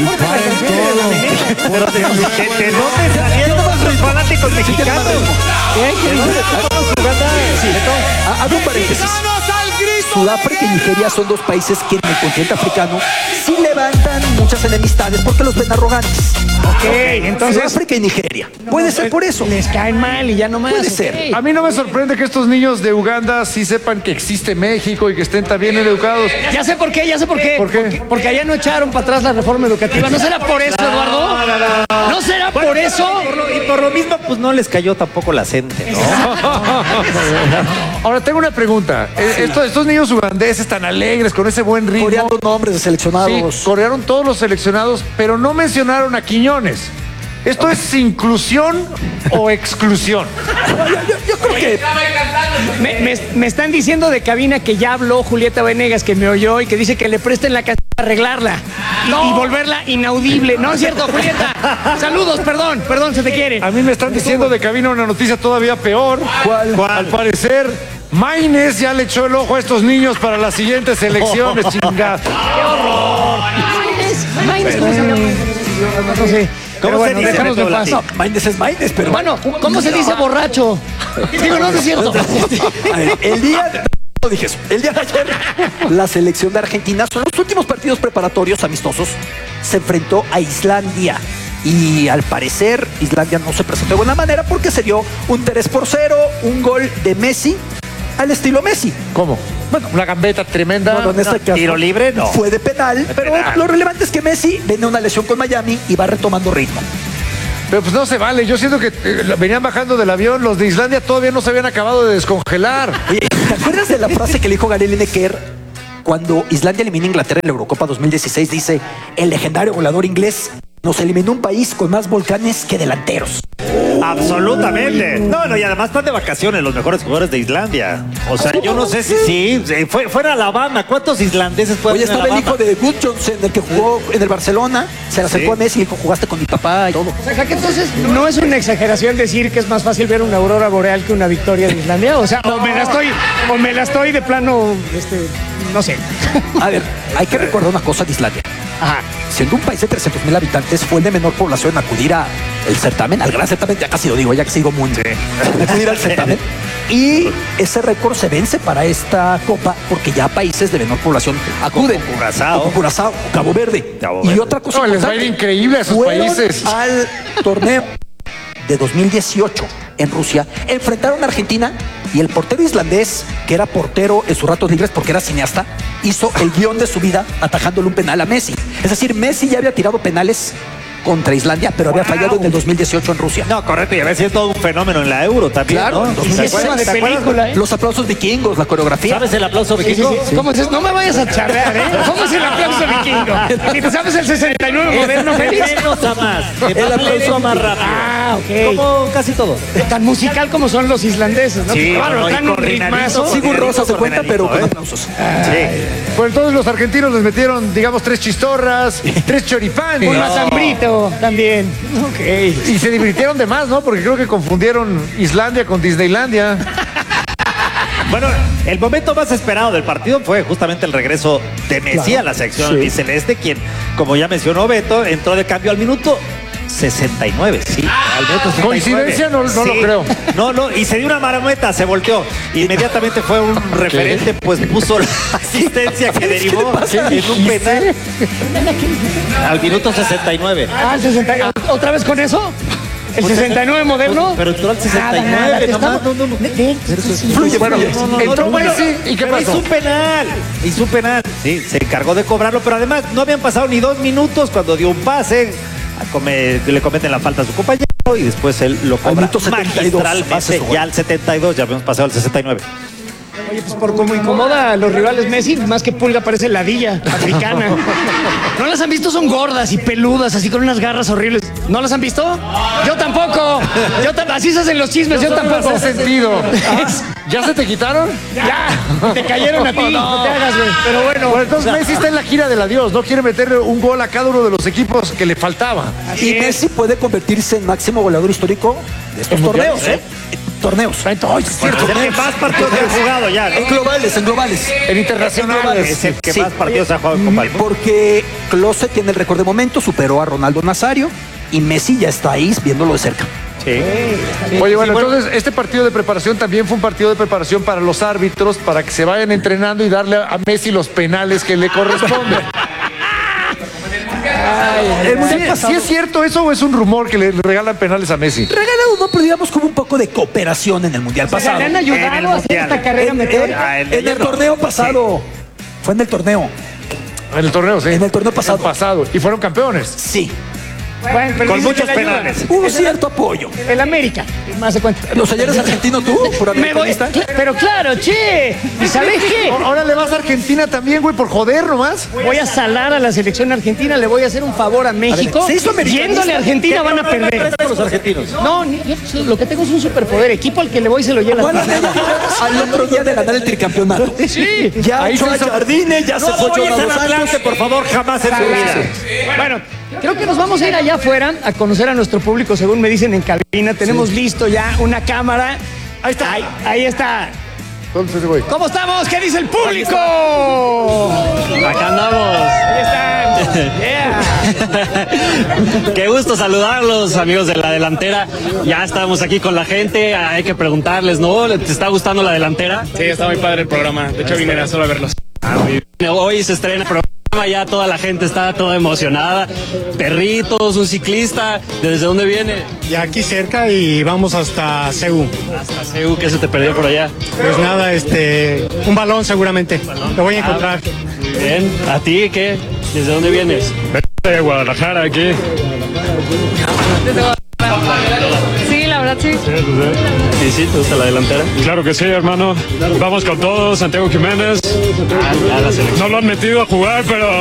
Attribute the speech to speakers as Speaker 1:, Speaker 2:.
Speaker 1: por la canción.
Speaker 2: Pero ¿de dónde salieron los fanáticos mexicanos?
Speaker 3: Hago un paréntesis. Sudáfrica y Nigeria son dos países que en el continente africano sí levantan muchas enemistades porque los ven arrogantes.
Speaker 1: Ok, entonces
Speaker 3: Sudáfrica y Nigeria. Puede ser por eso.
Speaker 1: les caen mal y ya no más.
Speaker 3: Puede
Speaker 1: ok.
Speaker 3: ser.
Speaker 4: A mí no me sorprende que estos niños de Uganda sí sepan que existe México y que estén tan bien educados.
Speaker 1: Ya sé por qué, ya sé por qué.
Speaker 4: ¿Por qué?
Speaker 1: Porque allá no echaron para atrás la reforma educativa. ¿No será por eso, Eduardo? ¿No será por eso?
Speaker 2: Y por lo mismo, pues no les cayó tampoco la gente, ¿no?
Speaker 4: Ahora tengo una pregunta. Estos niños ugandeses tan alegres, con ese buen ritmo.
Speaker 3: Coreando nombres de
Speaker 4: Sí,
Speaker 3: seleccionados.
Speaker 4: corearon todos los seleccionados, pero no mencionaron a Quiñones. ¿Esto es inclusión o exclusión?
Speaker 3: Yo creo que
Speaker 1: Me están diciendo de cabina que ya habló Julieta Venegas, que me oyó y que dice que le presten la canción para arreglarla y volverla inaudible. No es cierto, Julieta. Saludos, perdón, se te quiere.
Speaker 4: A mí me están diciendo de cabina una noticia todavía peor.
Speaker 3: ¿Cuál?
Speaker 4: Al parecer, Maínez ya le echó el ojo a estos niños para las siguientes elecciones, chingada.
Speaker 1: No sé. Pero
Speaker 2: ¿Cómo se
Speaker 1: bueno,
Speaker 2: dice,
Speaker 1: déjanos de
Speaker 2: Beto
Speaker 1: paz.
Speaker 3: no, Maínez es Maínez, pero
Speaker 1: Bueno, ¿cómo se dice borracho? Digo, no es cierto.
Speaker 3: A ver, el día de ayer, la selección de Argentina, son los últimos partidos preparatorios amistosos, se enfrentó a Islandia. Y al parecer, Islandia no se presentó de buena manera porque se dio un 3-0, un gol de Messi al estilo Messi.
Speaker 4: ¿Cómo? Bueno, una gambeta tremenda.
Speaker 3: Bueno, en este caso
Speaker 2: tiro libre, no.
Speaker 3: fue de penal, pero lo relevante es que Messi viene una lesión con Miami y va retomando ritmo.
Speaker 4: Pero pues no se vale. Yo siento que venían bajando del avión. Los de Islandia todavía no se habían acabado de descongelar.
Speaker 3: Oye, ¿te acuerdas de la frase que le dijo Gary Lineker cuando Islandia elimina a Inglaterra en la Eurocopa 2016? Dice, el legendario goleador inglés nos eliminó un país con más volcanes que delanteros.
Speaker 2: Absolutamente. No, y además están de vacaciones los mejores jugadores de Islandia. O sea, yo no sé si fuera Alabama. ¿Cuántos islandeses pueden
Speaker 3: Oye,
Speaker 2: ir a
Speaker 3: estaba el hijo
Speaker 2: Alabama?
Speaker 3: de Good Johnson, el que jugó en el Barcelona, se le acercó a Messi y dijo, jugaste con mi papá y todo.
Speaker 1: O sea, que entonces no es una exageración decir que es más fácil ver una aurora boreal que una victoria de Islandia. O sea, o me la estoy de plano, no sé.
Speaker 3: A ver, hay que recordar una cosa de Islandia.
Speaker 1: Ajá.
Speaker 3: Siendo un país de 300,000 habitantes, fue el de menor población en acudir al certamen, al gran certamen, ya casi lo digo, ya que sigo muy acudir al certamen. Y ese récord se vence para esta copa porque ya países de menor población acuden.
Speaker 2: Como Curazao.
Speaker 3: Como Curazao, Cabo Verde.
Speaker 2: Cabo
Speaker 3: Y
Speaker 2: Verde.
Speaker 3: otra cosa
Speaker 4: No, les va a ir
Speaker 3: importante,
Speaker 4: increíble a esos
Speaker 3: fueron
Speaker 4: países.
Speaker 3: al torneo de 2018 en Rusia, enfrentaron a Argentina y el portero islandés, que era portero en sus ratos libres porque era cineasta, hizo el guión de su vida atajándole un penal a Messi. Es decir, Messi ya había tirado penales contra Islandia, pero había fallado en el 2018 en Rusia.
Speaker 2: No, correcto, y había sido todo un fenómeno en la Euro también,
Speaker 3: Claro,
Speaker 2: ¿no?
Speaker 3: en
Speaker 2: ¿Te
Speaker 3: 2016.
Speaker 2: acuerdas?
Speaker 1: de
Speaker 2: ¿Te acuerdas?
Speaker 1: película, ¿eh?
Speaker 3: Los aplausos vikingos, la coreografía.
Speaker 2: ¿Sabes el aplauso
Speaker 1: Sí, sí,
Speaker 2: vikingo?
Speaker 1: sí. ¿Cómo es? No me vayas a charrear, ¿eh? ¿Cómo es el aplauso vikingo? ¿Y te sabes el 69 moderno, Félix?
Speaker 2: Menos a más.
Speaker 3: El aplauso
Speaker 2: más rápido.
Speaker 1: Ah, ok.
Speaker 2: Como casi todo.
Speaker 1: Tan musical como son los islandeses, ¿no?
Speaker 2: Sí,
Speaker 1: Claro,
Speaker 2: no, y
Speaker 1: dan un
Speaker 2: coordinadito,
Speaker 1: ritmazo.
Speaker 3: Sigur Rosa se cuenta, pero con
Speaker 2: ¿eh?
Speaker 3: aplausos.
Speaker 2: Sí.
Speaker 4: Pues entonces los argentinos les metieron, digamos, 3 chistorras, 3 choripanes.
Speaker 1: Un matambrito también. Ok.
Speaker 4: Y se divirtieron de más, ¿no? Porque creo que confundieron Islandia con Disneylandia.
Speaker 2: Bueno, el momento más esperado del partido fue justamente el regreso de Messi a la sección albiceleste, quien, como ya mencionó Beto, entró de cambio al minuto 69, sí. Al minuto 69.
Speaker 4: ¿Coincidencia? No
Speaker 2: Sí.
Speaker 4: lo creo.
Speaker 2: No, y se dio una marometa, se volteó. Inmediatamente fue un referente, pues puso la asistencia que derivó en un penal al minuto 69.
Speaker 1: Ah, el 60. ¿Otra vez con eso? ¿El 69 moderno?
Speaker 2: Pero entró al 69,
Speaker 1: Nada, te
Speaker 2: nomás,
Speaker 1: estamos-
Speaker 2: no.
Speaker 3: Fluye,
Speaker 4: Bueno,
Speaker 3: fluye.
Speaker 4: entró Messi y ¿qué
Speaker 2: Pero
Speaker 4: pasó?
Speaker 2: hizo un penal. Sí, se encargó de cobrarlo, pero además no habían pasado ni 2 minutos cuando dio un pase. Le cometen la falta a su compañero y después él lo cobra
Speaker 3: minuto 72, hace
Speaker 2: magistralmente.
Speaker 3: su gol.
Speaker 2: Ya al 72, ya habíamos pasado al 69.
Speaker 1: Oye, pues por como incomoda a los rivales Messi, más que pulga parece ladilla africana. ¿No las han visto? Son gordas y peludas, así con unas garras horribles. ¿No las han visto? Yo tampoco. Así se hacen los chismes, yo tampoco.
Speaker 4: hace sentido. ¿Ya se te quitaron?
Speaker 1: Ya, te cayeron a ti, no te hagas, güey. Pero bueno.
Speaker 4: Bueno, entonces Messi está en la gira del adiós, no quiere meterle un gol a cada uno de los equipos que le faltaba.
Speaker 3: Y Messi puede convertirse en máximo goleador histórico de estos
Speaker 4: ¿En
Speaker 3: torneos.
Speaker 4: mundiales?
Speaker 3: torneos.
Speaker 4: Ay,
Speaker 2: Es el que más partidos han jugado ya, ¿no?
Speaker 3: En globales.
Speaker 4: En internacionales.
Speaker 2: Es el que
Speaker 3: Sí.
Speaker 2: más partidos ha jugado en Copa del Mundo.
Speaker 3: Porque Klose tiene el récord de momento, superó a Ronaldo Nazario y Messi ya está ahí viéndolo de cerca.
Speaker 2: Sí.
Speaker 4: Oye, bueno, entonces este partido de preparación también fue un partido de preparación para los árbitros, para que se vayan entrenando y darle a Messi los penales que le corresponden.
Speaker 3: El mundial pasado
Speaker 4: ¿Sí es cierto eso o es un rumor que le regalan penales a Messi?
Speaker 3: regalado, no, pero digamos como un poco de cooperación en el mundial
Speaker 1: O sea,
Speaker 3: pasado.
Speaker 1: le han
Speaker 2: En el
Speaker 1: ayudado a hacer
Speaker 2: Mundial.
Speaker 1: esta carrera meteórica.
Speaker 2: el de
Speaker 3: En el
Speaker 2: ayer no.
Speaker 3: torneo pasado. Fue en el torneo.
Speaker 4: En el torneo, sí.
Speaker 3: En el torneo pasado.
Speaker 4: Y fueron campeones.
Speaker 3: Sí.
Speaker 1: Bueno, pero
Speaker 2: Con
Speaker 1: dice
Speaker 2: muchos
Speaker 1: que le ayudan.
Speaker 2: penales.
Speaker 3: Hubo cierto apoyo.
Speaker 1: El América, más de cuenta.
Speaker 3: ¿Los ayeres argentinos tú? ¿Por
Speaker 1: Me voy,
Speaker 3: americanista?
Speaker 1: pero claro, che. ¿Y sabes qué?
Speaker 4: Ahora le vas a Argentina también, güey, por joder nomás.
Speaker 1: Voy a salar a la selección argentina, le voy a hacer un favor a México.
Speaker 3: ¿se hizo americanista?
Speaker 1: Yéndole a Argentina van a perder.
Speaker 2: Los argentinos.
Speaker 1: No, yo lo que tengo es un superpoder. Equipo al que le voy se lo lleva.
Speaker 3: Bueno, al otro día de ganar el tricampeonato.
Speaker 1: Sí.
Speaker 3: Ya
Speaker 4: Ahí
Speaker 3: echó a
Speaker 4: se hizo-
Speaker 3: Jardine, ya se fue
Speaker 2: Oye,
Speaker 3: Jonah
Speaker 2: el
Speaker 3: Dos Santos.
Speaker 2: Atlante, por favor, jamás en su vida.
Speaker 1: Bueno, creo que nos vamos a ir allá afuera a conocer a nuestro público, según me dicen en cabina. Tenemos listo ya una cámara. Ahí está. Ahí está.
Speaker 4: Entonces, güey.
Speaker 1: ¿Cómo estamos? ¿Qué dice el público?
Speaker 5: Acá andamos.
Speaker 1: Ahí están. Yeah.
Speaker 5: Qué gusto saludarlos, amigos de la delantera. Ya estamos aquí con la gente. Hay que preguntarles, ¿no? ¿Te está gustando la delantera?
Speaker 6: Sí, está muy padre el programa. De hecho, vine solo a verlos.
Speaker 5: Hoy se estrena el programa. Ya toda la gente está toda emocionada. Perritos, un ciclista. ¿Desde dónde viene?
Speaker 6: Y aquí cerca y vamos hasta CEU.
Speaker 5: Hasta CEU, ¿qué se te perdió por allá?
Speaker 6: Pues nada, un balón seguramente. Lo voy a encontrar.
Speaker 5: Muy bien. ¿A ti qué? ¿Desde dónde vienes?
Speaker 6: De Guadalajara aquí.
Speaker 7: Sí, la verdad sí.
Speaker 5: Sí, sí, ¿te gusta la delantera?
Speaker 6: Claro que sí, hermano. Vamos con todo. Santiago Jiménez.
Speaker 5: A la selección.
Speaker 6: No lo han metido a jugar, pero